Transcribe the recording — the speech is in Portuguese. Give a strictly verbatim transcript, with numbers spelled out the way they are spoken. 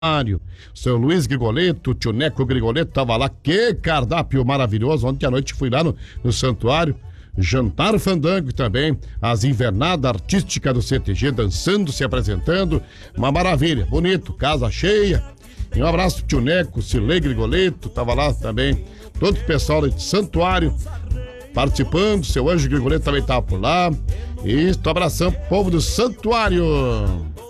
Seu Luiz Grigoleto, tio Neco Grigoleto tava lá, que cardápio maravilhoso. Ontem à noite fui lá no, no santuário, jantar fandango também, as invernadas artísticas do C T G dançando, se apresentando, uma maravilha, bonito, casa cheia. E um abraço pro tio Neco, Silei Grigoleto, tava lá também, todo o pessoal do santuário participando, seu Anjo Grigoleto também tava por lá. E estou abraçando o povo do santuário.